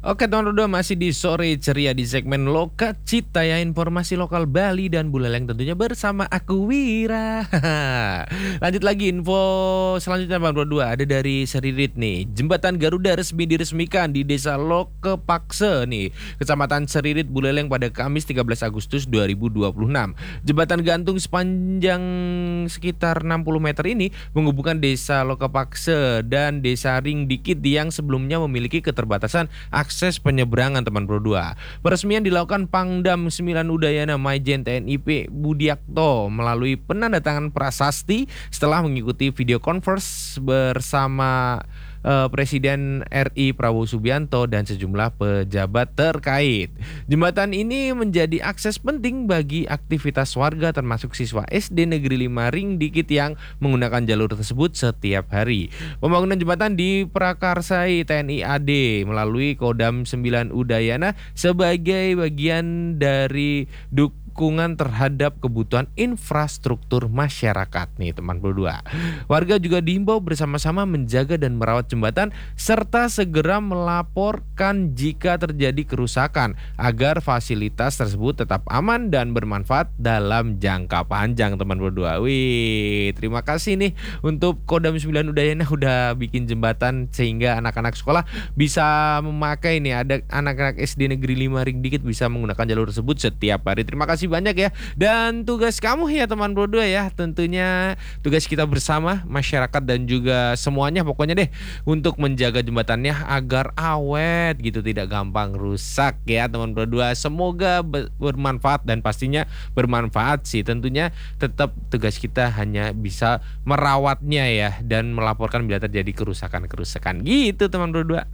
Oke teman berdua, masih di sore ceria di segmen Loka Cita ya, informasi lokal Bali dan Buleleng tentunya bersama aku Wira. Lanjut lagi info selanjutnya teman berdua, ada dari Seririt nih. Jembatan Garuda resmi diresmikan di Desa Lokepakse nih, Kecamatan Seririt Buleleng pada Kamis 13 Agustus 2026. Jembatan gantung sepanjang sekitar 60 meter ini menghubungkan Desa Lokepakse dan Desa Ring Dikit yang sebelumnya memiliki keterbatasan akses penyeberangan teman berdua. Peresmian dilakukan Pangdam 9 Udayana Maijen TNI Budiakto melalui penandatangan prasasti setelah mengikuti video conference bersama Presiden RI Prabowo Subianto dan sejumlah pejabat terkait. Jembatan ini menjadi akses penting bagi aktivitas warga termasuk siswa SD Negeri 5 Ring Dikit yang menggunakan jalur tersebut setiap hari. Pembangunan jembatan diprakarsai TNI AD melalui Kodam 9 Udayana sebagai bagian dari dukungan terhadap kebutuhan infrastruktur masyarakat nih teman berdua. Warga juga diimbau bersama-sama menjaga dan merawat jembatan serta segera melaporkan jika terjadi kerusakan agar fasilitas tersebut tetap aman dan bermanfaat dalam jangka panjang teman berdua. Wih, terima kasih nih untuk Kodam 9 Udayana udah bikin jembatan sehingga anak-anak sekolah bisa memakai nih. Ada anak-anak SD Negeri 5 Ring Dikit bisa menggunakan jalur tersebut setiap hari. Terima kasih banyak ya. Dan tugas kamu ya teman berdua ya, tentunya tugas kita bersama masyarakat dan juga semuanya pokoknya deh untuk menjaga jembatannya agar awet gitu, tidak gampang rusak ya teman berdua. Semoga bermanfaat dan pastinya bermanfaat sih. Tentunya tetap tugas kita hanya bisa merawatnya ya dan melaporkan bila terjadi kerusakan-kerusakan gitu teman berdua.